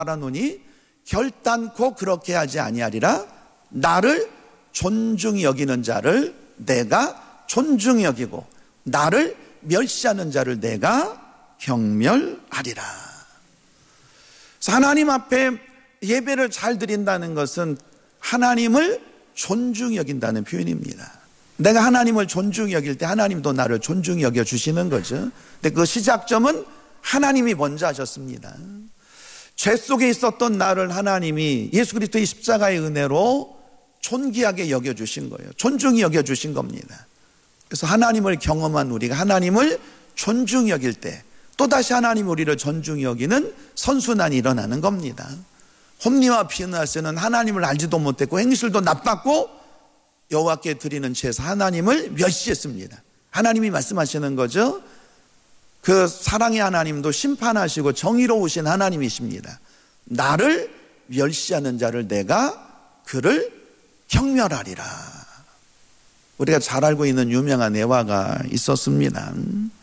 말하노니 결단코 그렇게 하지 아니하리라. 나를 존중히 여기는 자를 내가 존중히 여기고 나를 멸시하는 자를 내가 경멸하리라. 그래서 하나님 앞에 예배를 잘 드린다는 것은 하나님을 존중히 여긴다는 표현입니다. 내가 하나님을 존중히 여길 때 하나님도 나를 존중히 여겨주시는 거죠. 근데 그 시작점은 하나님이 먼저 하셨습니다. 죄 속에 있었던 나를 하나님이 예수 그리스도의 십자가의 은혜로 존귀하게 여겨주신 거예요. 존중히 여겨주신 겁니다. 그래서 하나님을 경험한 우리가 하나님을 존중히 여길 때 또다시 하나님 우리를 존중히 여기는 선순환이 일어나는 겁니다. 홈리와 비느하스는 하나님을 알지도 못했고 행실도 나빴고 여호와께 드리는 제사 하나님을 멸시했습니다. 하나님이 말씀하시는 거죠. 그 사랑의 하나님도 심판하시고 정의로우신 하나님이십니다. 나를 멸시하는 자를 내가 그를 경멸하리라. 우리가 잘 알고 있는 유명한 예화가 있었습니다.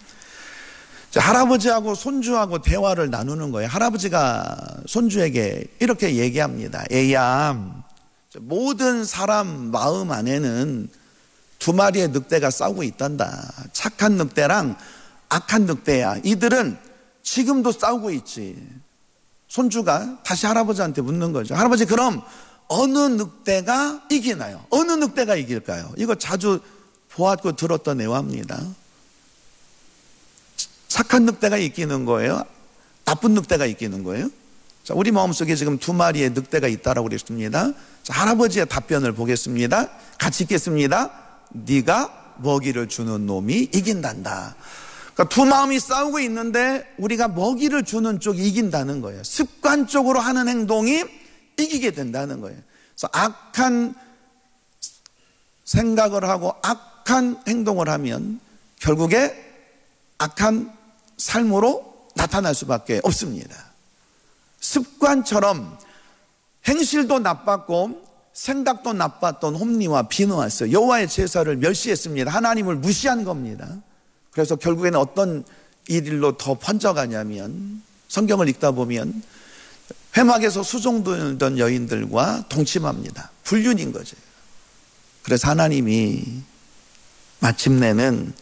할아버지하고 손주하고 대화를 나누는 거예요. 할아버지가 손주에게 이렇게 얘기합니다. 애야, 모든 사람 마음 안에는 두 마리의 늑대가 싸우고 있단다. 착한 늑대랑 악한 늑대야. 이들은 지금도 싸우고 있지. 손주가 다시 할아버지한테 묻는 거죠. 할아버지, 그럼 어느 늑대가 이기나요? 어느 늑대가 이길까요? 이거 자주 보았고 들었던 애화입니다. 착한 늑대가 이기는 거예요? 나쁜 늑대가 이기는 거예요? 자, 우리 마음속에 지금 두 마리의 늑대가 있다라고 그랬습니다. 자, 할아버지의 답변을 보겠습니다. 같이 읽겠습니다. 네가 먹이를 주는 놈이 이긴단다. 그러니까 두 마음이 싸우고 있는데 우리가 먹이를 주는 쪽이 이긴다는 거예요. 습관적으로 하는 행동이 이기게 된다는 거예요. 그래서 악한 생각을 하고 악한 행동을 하면 결국에 악한 삶으로 나타날 수밖에 없습니다. 습관처럼 행실도 나빴고 생각도 나빴던 홈리와 비느하스, 여호와의 제사를 멸시했습니다. 하나님을 무시한 겁니다. 그래서 결국에는 어떤 일로 더 번져가냐면 성경을 읽다 보면 회막에서 수종들던 여인들과 동침합니다. 불륜인 거죠. 그래서 하나님이 마침내는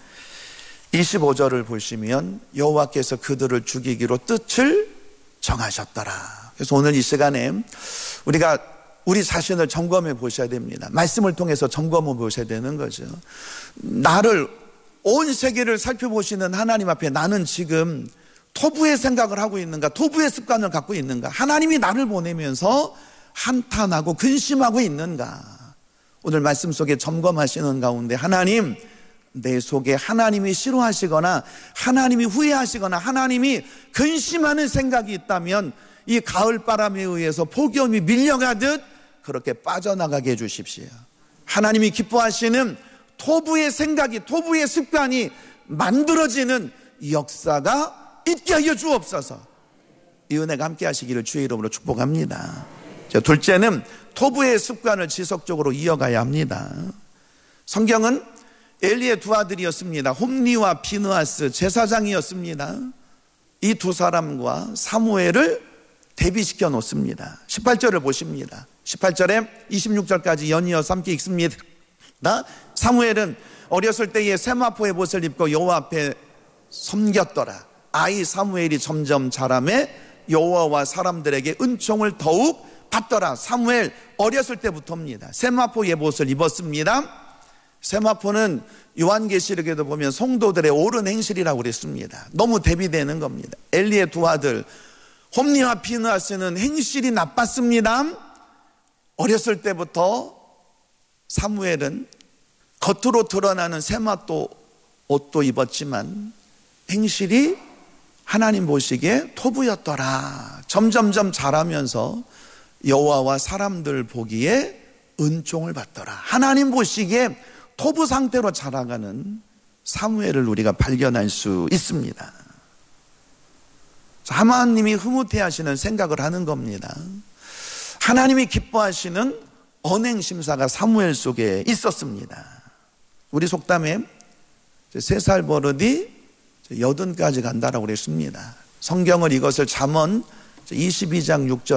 25절을 보시면 여호와께서 그들을 죽이기로 뜻을 정하셨더라. 그래서 오늘 이 시간에 우리가 우리 자신을 점검해 보셔야 됩니다. 말씀을 통해서 점검해 보셔야 되는 거죠. 나를, 온 세계를 살펴보시는 하나님 앞에 나는 지금 토부의 생각을 하고 있는가, 토부의 습관을 갖고 있는가, 하나님이 나를 보내면서 한탄하고 근심하고 있는가. 오늘 말씀 속에 점검하시는 가운데 하나님, 내 속에 하나님이 싫어하시거나 하나님이 후회하시거나 하나님이 근심하는 생각이 있다면 이 가을바람에 의해서 폭염이 밀려가듯 그렇게 빠져나가게 해주십시오. 하나님이 기뻐하시는 토부의 생각이, 토부의 습관이 만들어지는 역사가 있게 하여 주옵소서. 이 은혜가 함께 하시기를 주의 이름으로 축복합니다. 둘째는 토부의 습관을 지속적으로 이어가야 합니다. 성경은 엘리의 두 아들이었습니다. 홈리와 비느하스 제사장이었습니다. 이 두 사람과 사무엘을 대비시켜 놓습니다. 18절을 보십니다. 18절에 26절까지 연이어서 함께 읽습니다. 사무엘은 어렸을 때에 세마포의 옷을 입고 여호와 앞에 섬겼더라. 아이 사무엘이 점점 자라매 여호와와 사람들에게 은총을 더욱 받더라. 사무엘 어렸을 때부터입니다. 세마포의 옷을 입었습니다. 세마포는 요한계시록에도 보면 성도들의 옳은 행실이라고 그랬습니다. 너무 대비되는 겁니다. 엘리의 두 아들 홈리와 비느하스는 행실이 나빴습니다. 어렸을 때부터 사무엘은 겉으로 드러나는 세마포 옷도 입었지만 행실이 하나님 보시기에 토부였더라. 점점점 자라면서 여호와와 사람들 보기에 은총을 받더라. 하나님 보시기에 토부 상태로 자라가는 사무엘을 우리가 발견할 수 있습니다. 하나님이 흐뭇해하시는 생각을 하는 겁니다. 하나님이 기뻐하시는 언행심사가 사무엘 속에 있었습니다. 우리 속담에 3살 버릇이 80까지 간다라고 그랬습니다. 성경을 이것을 잠언 22장 6절